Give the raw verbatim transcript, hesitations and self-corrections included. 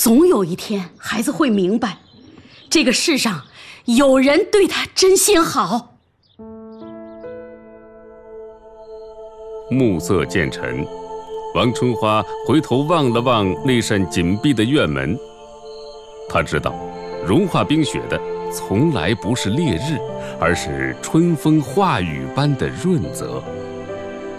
总有一天，孩子会明白，这个世上有人对他真心好。 暮色渐沉，王春花回头望了望那扇紧闭的院门，她知道，融化冰雪的从来不是烈日，而是春风化雨般的润泽。